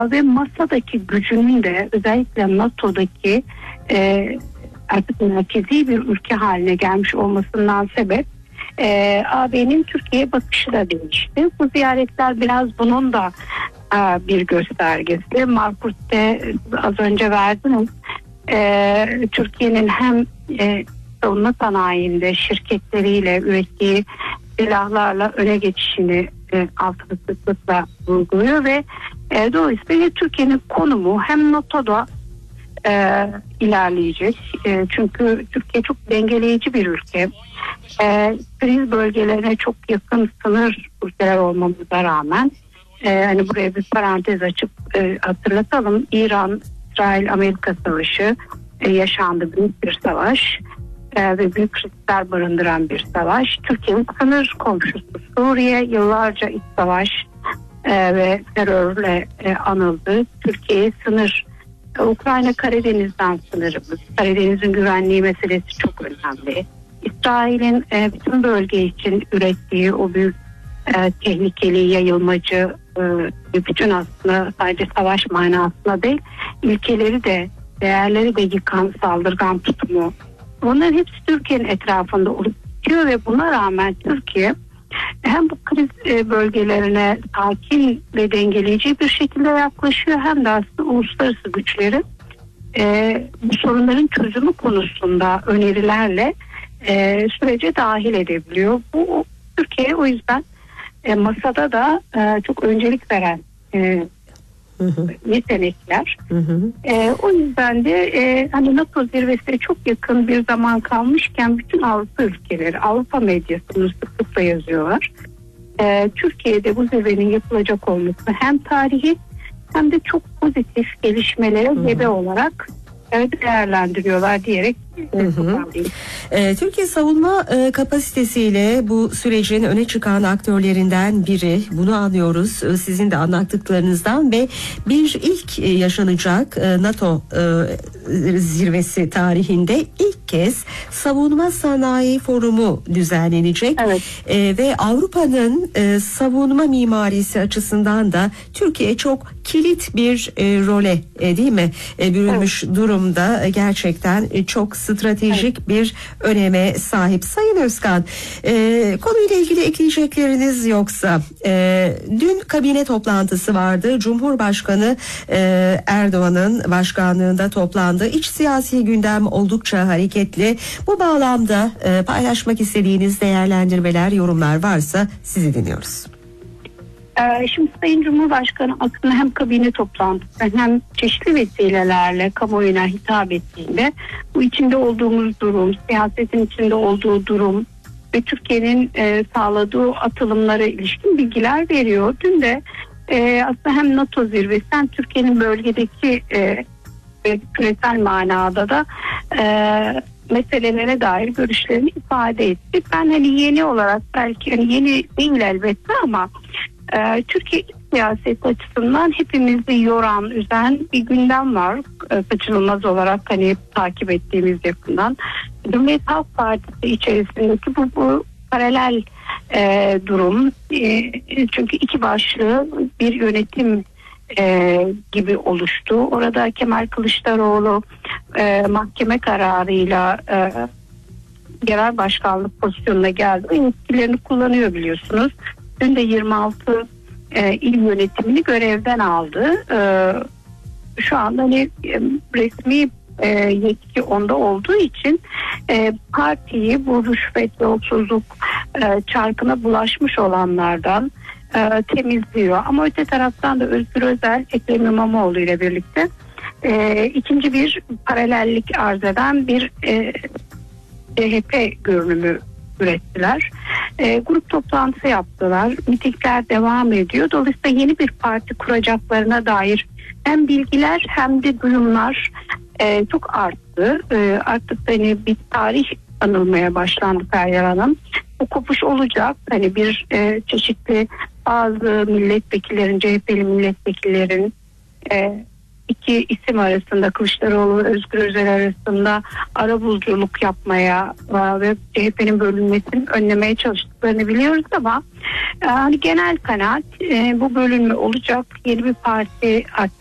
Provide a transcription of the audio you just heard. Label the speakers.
Speaker 1: ve masadaki gücünün de özellikle NATO'daki artık merkezi bir ülke haline gelmiş olmasından sebep AB'nin Türkiye'ye bakışı da değişti. Bu ziyaretler biraz bunun da bir göstergesi. Markurt'te az önce verdiniz. Türkiye'nin hem savunma sanayinde şirketleriyle ürettiği silahlarla öne geçişini altını sıklıkla vurguluyor ve dolayısıyla Türkiye'nin konumu hem NATO'da ilerleyecek. Çünkü Türkiye çok dengeleyici bir ülke. Kriz bölgelerine çok yakın sınır ülkeler olmamıza rağmen hani buraya bir parantez açıp hatırlatalım. İran, İsrail, Amerika savaşı yaşandı, büyük bir savaş ve büyük riskler barındıran bir savaş. Türkiye'nin sınır komşusu Suriye yıllarca iç savaş ve terörle anıldı. Türkiye'ye sınır, Ukrayna Karadeniz'den sınırımız. Karadeniz'in güvenliği meselesi çok önemli. İsrail'in bütün bölge için ürettiği o büyük tehlikeli, yayılmacı bütün aslında sadece savaş manasında değil, ilkeleri de, değerleri de yıkan saldırgan tutumu. Bunların hepsi Türkiye'nin etrafında olup bitiyor ve buna rağmen Türkiye hem bu kriz bölgelerine sakin ve dengeleyici bir şekilde yaklaşıyor hem de aslında uluslararası güçleri bu sorunların çözümü konusunda önerilerle sürece dahil edebiliyor. Bu Türkiye o yüzden masada da çok öncelik veren yetenekler. O yüzden de hani NATO zirvesine çok yakın bir zaman kalmışken bütün Avrupa ülkeleri, Avrupa medyası bunu sıklıkla yazıyorlar. Türkiye'de bu zirvenin yapılacak olması hem tarihi hem de çok pozitif gelişmelere gebe olarak değerlendiriyorlar diyerek
Speaker 2: Türkiye savunma kapasitesiyle bu sürecin öne çıkan aktörlerinden biri. Bunu anlıyoruz sizin de anlattıklarınızdan ve bir ilk yaşanacak NATO zirvesi tarihinde ilk kez savunma sanayi forumu düzenlenecek.
Speaker 1: Evet.
Speaker 2: Ve Avrupa'nın savunma mimarisi açısından da Türkiye çok kilit bir role değil mi bürünmüş durumda, gerçekten çok stratejik bir öneme sahip. Sayın Özkan, konuyla ilgili ekleyecekleriniz yoksa dün kabine toplantısı vardı. Cumhurbaşkanı Erdoğan'ın başkanlığında toplandı. İç siyasi gündem oldukça hareketli. Bu bağlamda paylaşmak istediğiniz değerlendirmeler, yorumlar varsa sizi dinliyoruz.
Speaker 1: Şimdi Sayın Cumhurbaşkanı aslında hem kabine toplantısı hem çeşitli vesilelerle kamuoyuna hitap ettiğinde bu içinde olduğumuz durum, siyasetin içinde olduğu durum ve Türkiye'nin sağladığı atılımlara ilişkin bilgiler veriyor. Dün de aslında hem NATO zirvesi hem Türkiye'nin bölgedeki küresel manada da meselelere dair görüşlerini ifade etti. Ben hani yeni olarak, belki hani yeni değil elbette ama Türkiye siyaset açısından hepimizi yoran, üzen bir gündem var. Kaçınılmaz olarak hani takip ettiğimiz yakından. Cumhuriyet Halk Partisi içerisindeki bu paralel durum. Çünkü iki başlı bir yönetim gibi oluştu. Orada Kemal Kılıçdaroğlu mahkeme kararıyla genel başkanlık pozisyonuna geldi. Yetkilerini kullanıyor biliyorsunuz. Dün de 26 il yönetimini görevden aldı. Şu anda hani resmi yetki onda olduğu için partiyi bu rüşvet, yolsuzluk çarkına bulaşmış olanlardan temizliyor. Ama öte taraftan da Özgür Özel, Ekrem İmamoğlu ile birlikte ikinci bir paralellik arz eden bir CHP görünümü ürettiler. Grup toplantısı yaptılar. Mitingler devam ediyor. Dolayısıyla yeni bir parti kuracaklarına dair hem bilgiler hem de duyumlar çok arttı. Artık hani bir tarih anılmaya başlandı Feryal Hanım. Bu kopuş olacak. Hani bir çeşitli bazı milletvekillerin, CHP'li milletvekillerin iki isim arasında, Kılıçdaroğlu ve Özgür Özel arasında arabuluculuk yapmaya ve CHP'nin bölünmesini önlemeye çalıştıklarını biliyoruz ama hani genel kanaat bu bölünme olacak. Yeni bir parti artık